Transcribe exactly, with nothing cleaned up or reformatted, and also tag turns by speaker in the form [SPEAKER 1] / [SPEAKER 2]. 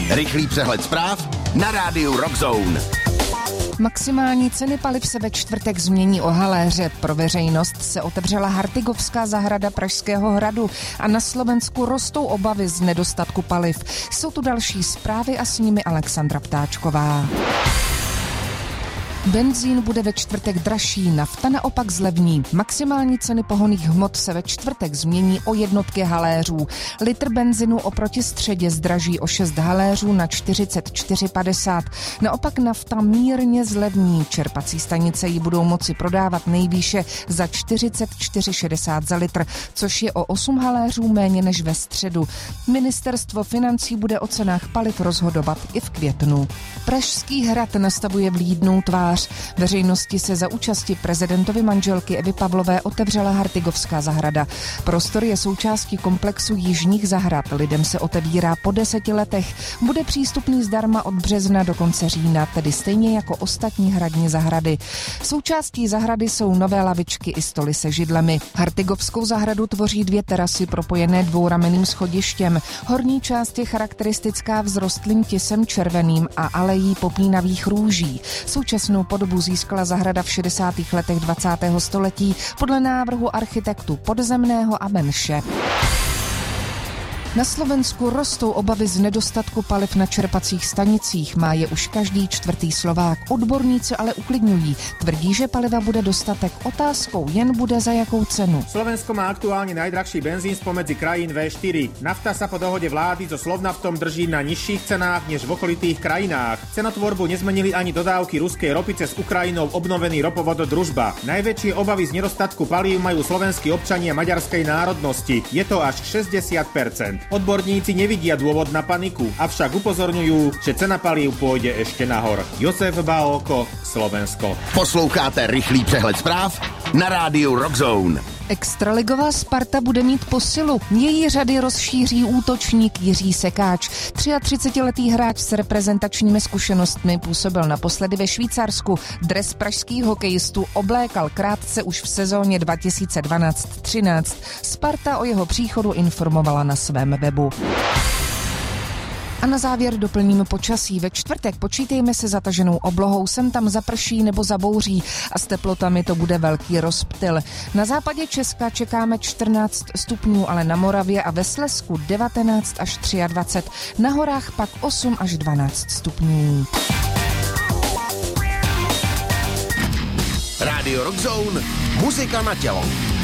[SPEAKER 1] Rychlý přehled zpráv na rádiu Rockzone.
[SPEAKER 2] Maximální ceny paliv se ve čtvrtek změní o haléře. Pro veřejnost se otevřela Hartygovská zahrada Pražského hradu a na Slovensku rostou obavy z nedostatku paliv. Jsou tu další zprávy a s nimi Alexandra Ptáčková. Benzín bude ve čtvrtek dražší, nafta naopak zlevní. Maximální ceny pohonných hmot se ve čtvrtek změní o jednotky haléřů. Litr benzinu oproti středě zdraží o šest haléřů na čtyřicet čtyři padesát. Naopak nafta mírně zlevní. Čerpací stanice ji budou moci prodávat nejvýše za čtyřicet čtyři šedesát za litr, což je o osm haléřů méně než ve středu. Ministerstvo financí bude o cenách paliv rozhodovat i v květnu. Pražský hrad nastavuje vlídnou tvář. Veřejnosti se za účasti prezidentovy manželky Evy Pavlové otevřela Hartygovská zahrada. Prostor je součástí komplexu Jižních zahrad. Lidem se otevírá po deseti letech. Bude přístupný zdarma od března do konce října, tedy stejně jako ostatní hradní zahrady. Součástí zahrady jsou nové lavičky i stoly se židlemi. Hartygovskou zahradu tvoří dvě terasy propojené dvouramenným schodištěm. Horní část je charakteristická vzrostlým tisem červeným a alejí popínavých růží. Současnou podobu získala zahrada v šedesátých letech dvacátého století podle návrhu architektů Podzemného a Benše. Na Slovensku rostou obavy z nedostatku paliv na čerpacích stanicích. Má je už každý čtvrtý Slovák. Odborníci ale uklidňují. Tvrdí, že paliva bude dostatek. Otázkou jen bude za jakou cenu.
[SPEAKER 3] Slovensko má aktuálne najdrahší benzín spomedzi krajín vé štyri. Nafta sa po dohode vlády so Slovnaftom drží na nižších cenách než v okolitých krajinách. Cenotvorbu nezmenili ani dodávky ruskej ropy cez Ukrajinou obnovený ropovod Družba. Najväčšie obavy z nedostatku palív majú slovenskí občania maďarskej národnosti. Je to až šesťdesiat percent. Odborníci nevidia dôvod na paniku, avšak upozorňujú, že cena palív pôjde ešte nahor. Josef Baóko, Slovensko.
[SPEAKER 1] Posloucháte rychlý přehled zpráv na rádiu Rockzone.
[SPEAKER 2] Extraligová Sparta bude mít posilu. Její řady rozšíří útočník Jiří Sekáč. třiatřicetiletý hráč s reprezentačními zkušenostmi působil naposledy ve Švýcarsku. Dres pražských hokejistů oblékal krátce už v sezóně dva tisíce dvanáct třináct. Sparta o jeho příchodu informovala na svém webu. A na závěr doplníme počasí. Ve čtvrtek počítejme se zataženou oblohou, sem tam zaprší nebo zabouří a s teplotami to bude velký rozptyl. Na západě Česka čekáme čtrnáct stupňů, ale na Moravě a ve Slezsku devatenáct až dvacet tři. Na horách pak osm až dvanáct stupňů.
[SPEAKER 1] Rádio Rockzone, muzika na tělo.